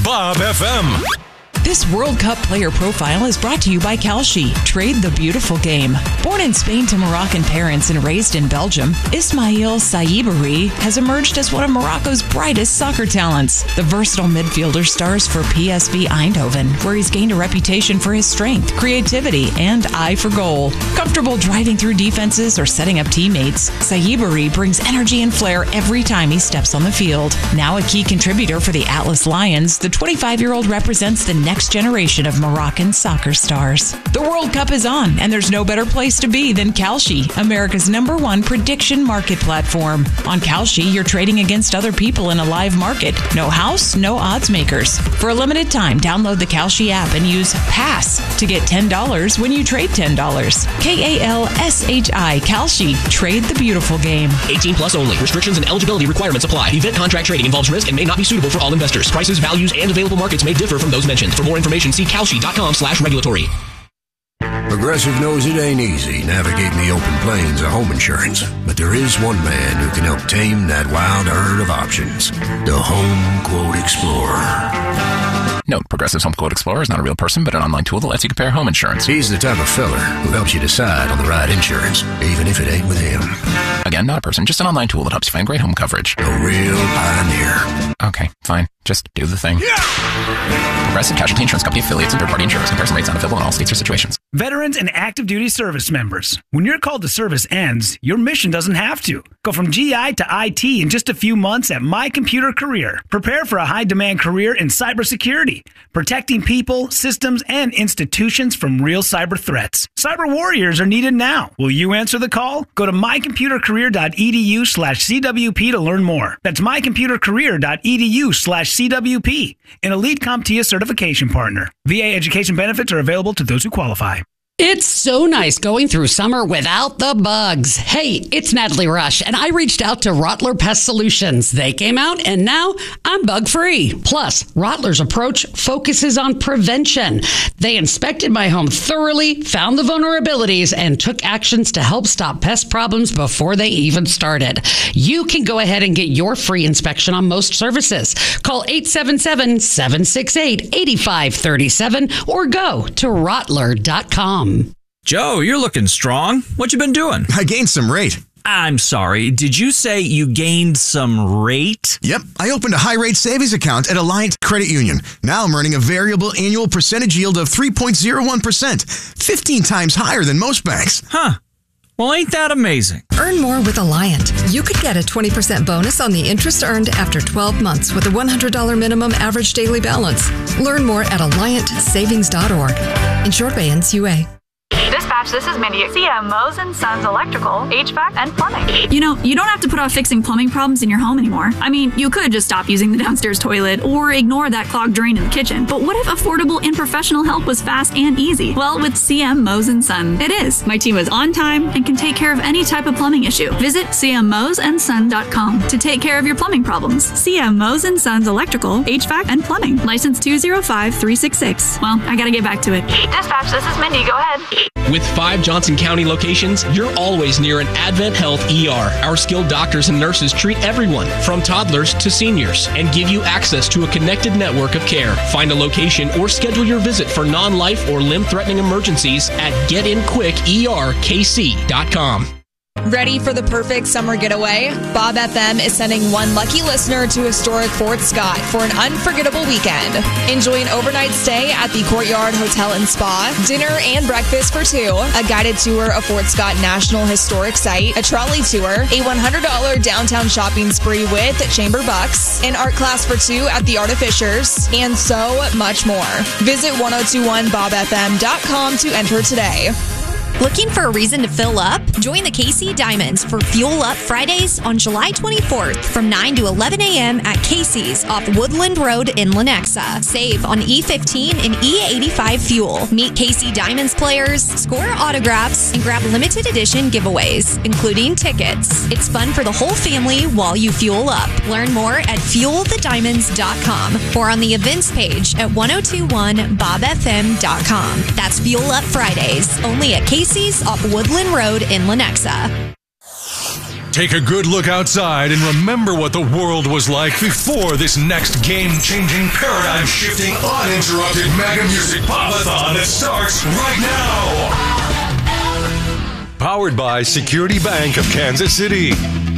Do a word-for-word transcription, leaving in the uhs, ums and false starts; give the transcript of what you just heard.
Bob F M. This World Cup player profile is brought to you by Kalshi. Trade the beautiful game. Born in Spain to Moroccan parents and raised in Belgium, Ismail Saibari has emerged as one of Morocco's brightest soccer talents. The versatile midfielder stars for P S V Eindhoven, where he's gained a reputation for his strength, creativity, and eye for goal. Comfortable driving through defenses or setting up teammates, Saibari brings energy and flair every time he steps on the field. Now a key contributor for the Atlas Lions, the twenty-five-year-old represents the next generation of Moroccan soccer stars. The World Cup is on, and there's no better place to be than Kalshi, America's number one prediction market platform. On Kalshi, you're trading against other people in a live market. No house, no odds makers. For a limited time, download the Kalshi app and use PASS to get ten dollars when you trade ten dollars. K A L S H I, Kalshi. Trade the beautiful game. eighteen plus only. Restrictions and eligibility requirements apply. Event contract trading involves risk and may not be suitable for all investors. Prices, values, and available markets may differ from those mentioned. For more information, see Kalshi.com slash regulatory. Progressive knows it ain't easy navigating the open plains of home insurance, but there is one man who can help tame that wild herd of options. The Home Quote Explorer. Note, Progressive's Home Quote Explorer is not a real person, but an online tool that lets you compare home insurance. He's the type of feller who helps you decide on the right insurance, even if it ain't with him. Again, not a person, just an online tool that helps you find great home coverage. A real pioneer. Okay, fine. Just do the thing. Yeah! Progressive Casualty Insurance Company affiliates and third-party insurers. Comparison rates not available in all states or situations. Veterans and active duty service members. When your call to service ends, your mission doesn't have to. Go from G I to I T in just a few months at My Computer Career. Prepare for a high-demand career in cybersecurity, protecting people, systems, and institutions from real cyber threats. Cyber warriors are needed now. Will you answer the call? Go to mycomputercareer.edu slash CWP to learn more. That's mycomputercareer.edu slash CWP, an elite CompTIA certification partner. V A education benefits are available to those who qualify. It's so nice going through summer without the bugs. Hey, it's Natalie Rush, and I reached out to Rottler Pest Solutions. They came out, and now I'm bug-free. Plus, Rottler's approach focuses on prevention. They inspected my home thoroughly, found the vulnerabilities, and took actions to help stop pest problems before they even started. You can go ahead and get your free inspection on most services. Call eight seven seven, seven six eight, eight five three seven or go to rottler dot com. Joe, you're looking strong. What you been doing? I gained some rate. I'm sorry. Did you say you gained some rate? Yep. I opened a high-rate savings account at Alliant Credit Union. Now I'm earning a variable annual percentage yield of three point zero one percent, fifteen times higher than most banks. Huh. Well, ain't that amazing? Earn more with Alliant. You could get a twenty percent bonus on the interest earned after twelve months with a one hundred dollars minimum average daily balance. Learn more at alliant savings dot org. Insured by N C U A. Dispatch, this is Mindy at C M Mo's and Sons Electrical, H V A C, and Plumbing. You know, you don't have to put off fixing plumbing problems in your home anymore. I mean, you could just stop using the downstairs toilet or ignore that clogged drain in the kitchen. But what if affordable and professional help was fast and easy? Well, with C M Mo's and Son, it is. My team is on time and can take care of any type of plumbing issue. Visit c m mos and son dot com to take care of your plumbing problems. C M Mo's and Sons Electrical, H V A C, and Plumbing. License two zero five three six six. Well, I gotta get back to it. Dispatch, this is Mindy. Go ahead. With five Johnson County locations, you're always near an Advent Health E R. Our skilled doctors and nurses treat everyone, from toddlers to seniors, and give you access to a connected network of care. Find a location or schedule your visit for non-life or limb-threatening emergencies at get in quick E R K C dot com. Ready for the perfect summer getaway? Bob F M is sending one lucky listener to historic Fort Scott for an unforgettable weekend. Enjoy an overnight stay at the Courtyard Hotel and Spa, dinner and breakfast for two, a guided tour of Fort Scott National Historic Site, a trolley tour, a one hundred dollars downtown shopping spree with Chamber Bucks, an art class for two at the Artificers, and so much more. Visit ten twenty-one bob f m dot com to enter today. Looking for a reason to fill up? Join the K C Diamonds for Fuel Up Fridays on July twenty-fourth from nine to eleven a.m. at Casey's off Woodland Road in Lenexa. Save on E fifteen and E eighty-five fuel. Meet K C Diamonds players, score autographs, and grab limited edition giveaways, including tickets. It's fun for the whole family while you fuel up. Learn more at fuel the diamonds dot com or on the events page at ten twenty-one bob f m dot com. That's Fuel Up Fridays, only at Casey's off Woodland Road in Lenexa. Take a good look outside and remember what the world was like before this next game-changing, paradigm-shifting, uninterrupted Mega Music Pop-a-thon that starts right now. Powered by Security Bank of Kansas City.